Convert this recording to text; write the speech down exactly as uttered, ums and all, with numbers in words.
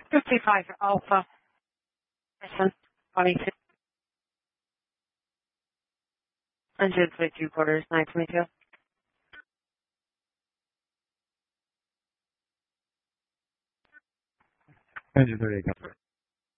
fifty-five Alpha. Listen, twenty-two. one hundred fifty-two quarters, nine twenty-two. one hundred thirty-eight.